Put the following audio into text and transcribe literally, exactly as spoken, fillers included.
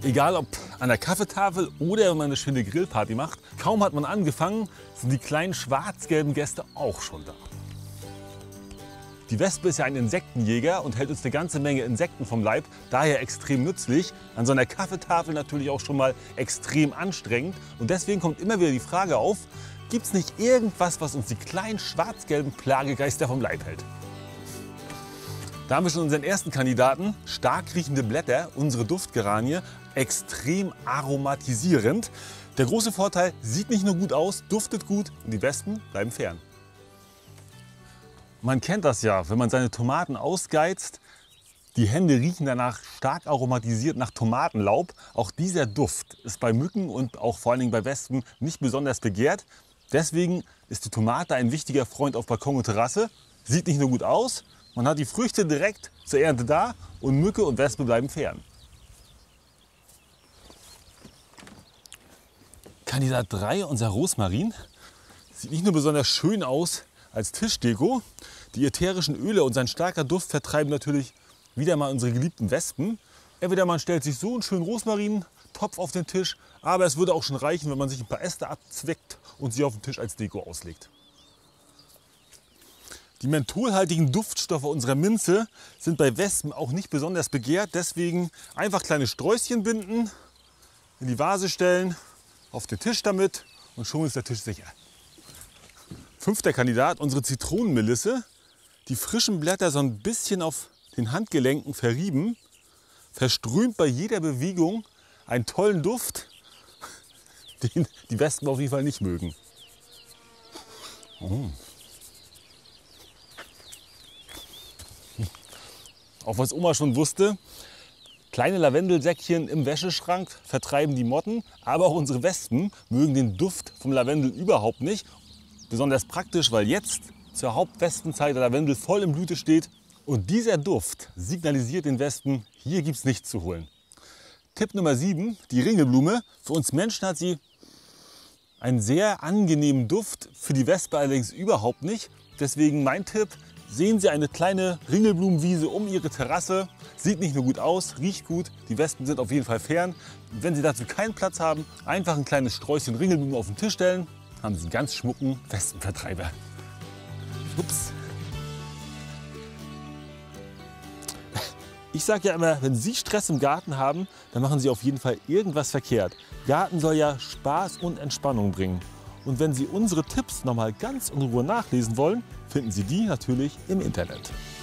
Egal ob an der Kaffeetafel oder wenn man eine schöne Grillparty macht, kaum hat man angefangen, sind die kleinen schwarz-gelben Gäste auch schon da. Die Wespe ist ja ein Insektenjäger und hält uns eine ganze Menge Insekten vom Leib, daher extrem nützlich. An so einer Kaffeetafel natürlich auch schon mal extrem anstrengend. Und deswegen kommt immer wieder die Frage auf, gibt es nicht irgendwas, was uns die kleinen schwarz-gelben Plagegeister vom Leib hält? Da haben wir schon unseren ersten Kandidaten, stark riechende Blätter, unsere Duftgeranie, extrem aromatisierend. Der große Vorteil, sieht nicht nur gut aus, duftet gut und die Wespen bleiben fern. Man kennt das ja, wenn man seine Tomaten ausgeizt, die Hände riechen danach stark aromatisiert nach Tomatenlaub. Auch dieser Duft ist bei Mücken und auch vor allen Dingen bei Wespen nicht besonders begehrt. Deswegen ist die Tomate ein wichtiger Freund auf Balkon und Terrasse. Sieht nicht nur gut aus, man hat die Früchte direkt zur Ernte da und Mücke und Wespe bleiben fern. Kandidat drei, unser Rosmarin, sieht nicht nur besonders schön aus als Tischdeko. Die ätherischen Öle und sein starker Duft vertreiben natürlich wieder mal unsere geliebten Wespen. Entweder man stellt sich so einen schönen Rosmarin-Topf auf den Tisch, aber es würde auch schon reichen, wenn man sich ein paar Äste abzweckt und sie auf den Tisch als Deko auslegt. Die mentholhaltigen Duftstoffe unserer Minze sind bei Wespen auch nicht besonders begehrt. Deswegen einfach kleine Sträußchen binden, in die Vase stellen, auf den Tisch damit und schon ist der Tisch sicher. Fünfter Kandidat, unsere Zitronenmelisse. Die frischen Blätter so ein bisschen auf den Handgelenken verrieben, verströmt bei jeder Bewegung einen tollen Duft, den die Wespen auf jeden Fall nicht mögen. Oh. Auch was Oma schon wusste, kleine Lavendelsäckchen im Wäscheschrank vertreiben die Motten, aber auch unsere Wespen mögen den Duft vom Lavendel überhaupt nicht. Besonders praktisch, weil jetzt zur Hauptwespenzeit der Lavendel voll im Blüte steht und dieser Duft signalisiert den Wespen, hier gibt es nichts zu holen. Tipp Nummer sieben, die Ringelblume. Für uns Menschen hat sie einen sehr angenehmen Duft, für die Wespe allerdings überhaupt nicht. Deswegen mein Tipp, sehen Sie eine kleine Ringelblumenwiese um Ihre Terrasse. Sieht nicht nur gut aus, riecht gut, die Wespen sind auf jeden Fall fern. Und wenn Sie dazu keinen Platz haben, einfach ein kleines Sträußchen Ringelblumen auf den Tisch stellen, haben Sie einen ganz schmucken Wespenvertreiber. Ups. Ich sage ja immer, wenn Sie Stress im Garten haben, dann machen Sie auf jeden Fall irgendwas verkehrt. Garten soll ja Spaß und Entspannung bringen. Und wenn Sie unsere Tipps noch mal ganz in Ruhe nachlesen wollen, finden Sie die natürlich im Internet.